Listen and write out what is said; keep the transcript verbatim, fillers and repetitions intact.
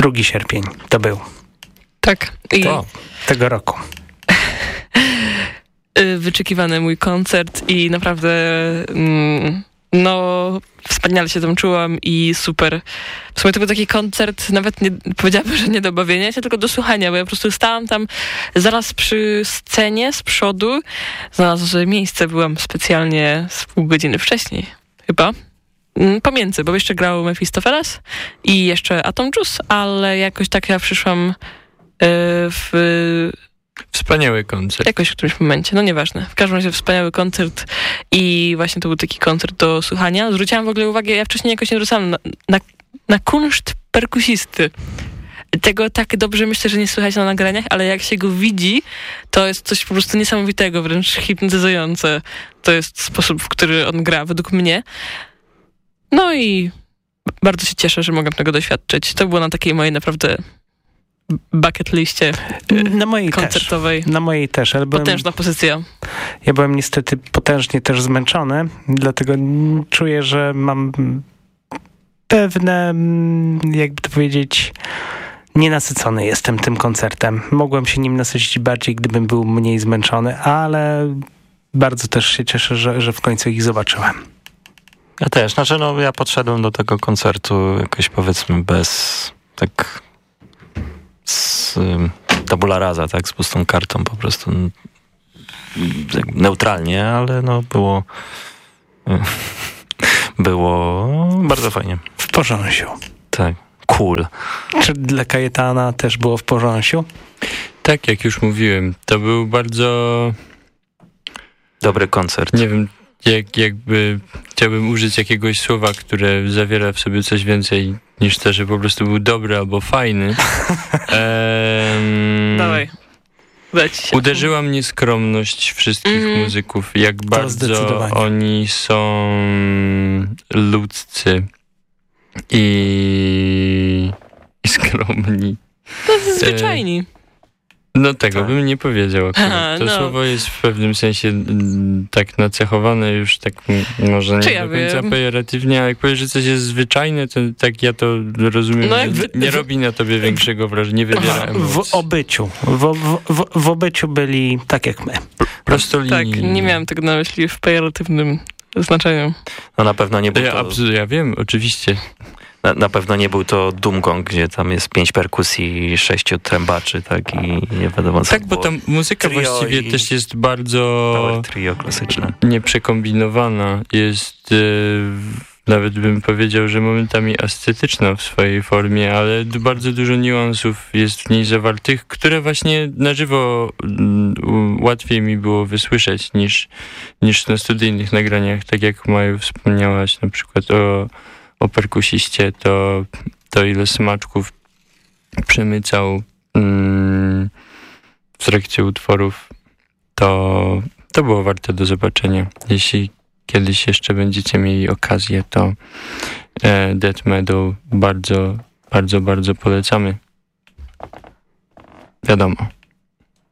drugi sierpień to był. Tak. I to, tego roku. Wyczekiwany mój koncert i naprawdę mm, no wspaniale się tam czułam i super. W sumie to był taki koncert, nawet nie powiedziałabym, że nie do bawienia się, tylko do słuchania, bo ja po prostu stałam tam zaraz przy scenie z przodu. Znalazłam sobie miejsce, byłam specjalnie z pół godziny wcześniej, chyba. Pomiędzy, bo jeszcze grał Mephistopheles i jeszcze Atom Juice, ale jakoś tak ja przyszłam yy, w... Wspaniały koncert. Jakoś w którymś momencie, no nieważne. W każdym razie wspaniały koncert i właśnie to był taki koncert do słuchania. Zwróciłam w ogóle uwagę, ja wcześniej jakoś nie zwracałam na, na, na kunszt perkusisty. Tego tak dobrze myślę, że nie słychać na nagraniach, ale jak się go widzi, to jest coś po prostu niesamowitego, wręcz hipnotyzujące. To jest sposób, w który on gra, według mnie. No i bardzo się cieszę, że mogłam tego doświadczyć. To było na takiej mojej naprawdę bucket liście na mojej koncertowej. Też. Na mojej też. Ale byłem, potężna pozycja. Ja byłem niestety potężnie też zmęczony, dlatego czuję, że mam pewne, jakby to powiedzieć, nienasycony jestem tym koncertem. Mogłem się nim nasycić bardziej, gdybym był mniej zmęczony, ale bardzo też się cieszę, że, że w końcu ich zobaczyłem. Ja też. Znaczy, no ja podszedłem do tego koncertu jakoś powiedzmy bez tak z tabula rasa, tak, z pustą kartą po prostu neutralnie, ale no było było bardzo fajnie. W porząsiu. Tak. Cool. Czy dla Kajetana też było w porząsiu? Tak, jak już mówiłem, to był bardzo dobry koncert. Nie wiem, jak, jakby chciałbym użyć jakiegoś słowa, które zawiera w sobie coś więcej niż to, że po prostu był dobry albo fajny. Ehm, Dawaj. Uderzyła mnie skromność wszystkich mm. muzyków, jak to bardzo oni są ludzcy i, i skromni. To jest zwyczajni. E, No tego tak. bym nie powiedział. Aha, to no. słowo jest w pewnym sensie m, tak nacechowane już tak m, może nie ja do końca wiem? pejoratywnie, ale jak powiesz, że coś jest zwyczajne, to tak ja to rozumiem, no, że w, nie w, robi na tobie większego wrażenia, nie wybiera emocji. W obyciu. W, w, w, w obyciu byli tak jak my. Prostolinijni. Tak, nie miałem tego na myśli w pejoratywnym znaczeniu. No na pewno nie był ja, to... Abs- ja wiem, oczywiście. Na, na pewno nie był to Doomgong, gdzie tam jest pięć perkusji i sześciu trębaczy, tak, i nie wiadomo co. Tak, bo tam muzyka właściwie też jest bardzo power trio klasyczne. Nieprzekombinowana. Jest yy, nawet bym powiedział, że momentami ascetyczna w swojej formie, ale bardzo dużo niuansów jest w niej zawartych, które właśnie na żywo yy, łatwiej mi było wysłyszeć niż, niż na studyjnych nagraniach, tak jak Maju wspomniałaś na przykład o o perkusiście, to, to ile smaczków przemycał mm, w trakcie utworów, to, to było warte do zobaczenia. Jeśli kiedyś jeszcze będziecie mieli okazję, to e, Death Meadow bardzo, bardzo, bardzo polecamy. Wiadomo.